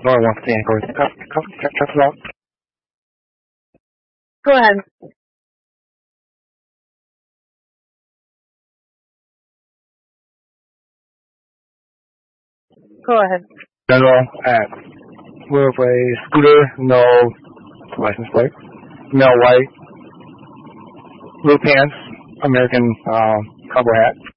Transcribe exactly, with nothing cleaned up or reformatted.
Laura wants to go. Check this out. Go ahead. Go ahead. General at with a scooter, no license plate, male white, blue pants, American uh, cowboy hat.